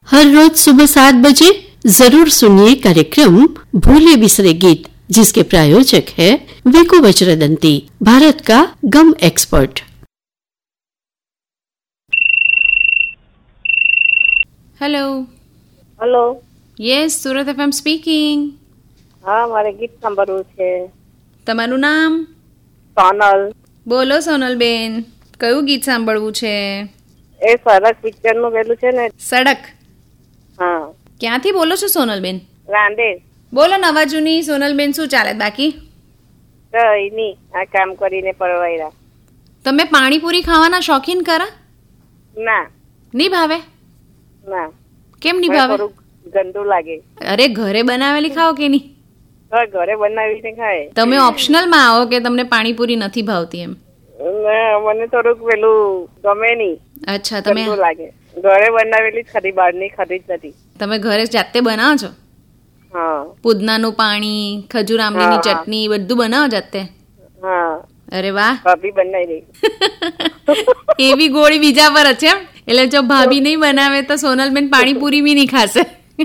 हर रोज सुबह 7 बजे जरूर सुनिए कार्यक्रम भूले बिसरे गीत, जिसके प्रायोजक है वेको वज्रदंती, भारत का गम expert. Hello hello. Yes, Surat FM speaking. હા, મારે ગીત સાંભળવું છે. તમારું નામ? સોનલ. બોલો સોનલબેન, કયું ગીત સાંભળવું છે? એ સરસ પિક્ચર નું પેલું છે ને. સડક. હા. ક્યાંથી બોલો છો સોનલબેન? રાંદેર. બોલો નવા જૂની સોનલબેન, શું ચાલે બાકી? કઈ નઈ, આ કામ કરીને પરવાયરા. તમે પાણીપુરી ખાવાના શોખીન ખરા? ના. નહીં ભાવે? ના. કેમ નહીં ભાવે? થોડું ગંદુ લાગે. અરે ઘરે બનાવેલી ખાઓ કે નહીં? હવે ઘરે બનાવીને ખાય. તમે ઓપ્શનલ માં આવો કે તમને પાણીપુરી નથી ભાવતી એમ? ના, મને થોડુંક પેલું ગમે નહીં. અચ્છા, તમે ગંદુ લાગે. ઘરે બનાવેલી જ ખરી, બહાર ની ખરી જ નથી. તમે ઘરે જાતે બનાવો છો? હા. પુદનાનું પાણી, ખજૂર આંબલીની ચટણી બધું બનાવો જાતે? હા. અરે વાહ, ભાભી બનાવી દે. એવી ગોળી બીજા પર છે એમ? એટલે જો ભાભી નહીં બનાવે તો સોનલબેન પાણીપુરી બી નહીં ખાશે.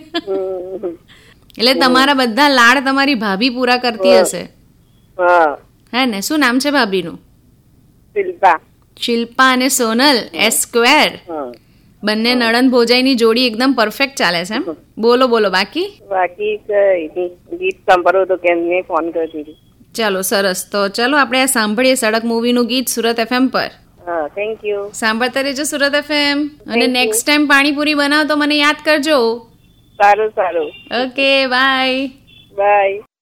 એટલે તમારા બધા લાડ તમારી ભાભી પૂરા કરતી હશે. હા. હે ને? શું નામ છે ભાભીનું? શિલ્પા. શિલ્પા અને સોનલ, S². હા. બંને નણંદ ભોજાઈની જોડી એકદમ પરફેક્ટ ચાલે છે એમ? બોલો બોલો બાકી. બાકી કઈ નહીં, ગીત સાંભળવું તો કેમ નહીં ફોન કરતી હતી. ચાલો સરસ, તો ચલો આપણે આ સાંભળીએ સડક મૂવીનું ગીત સુરત FM પર. હા, થેન્ક યુ. સાંભળતા રહેજો સુરત FM. અને you. નેક્સ્ટ ટાઈમ પાણીપુરી બનાવો તો મને યાદ કરજો. સારું સારું. Okay, by. બાય.